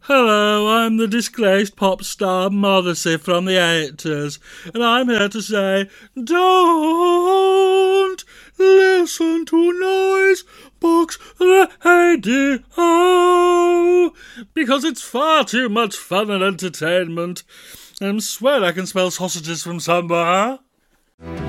Hello, I'm the disgraced pop star Morrissey from the 80s, and I'm here to say, don't listen to noise box radio, because it's far too much fun and entertainment. I swear I can smell sausages from somewhere.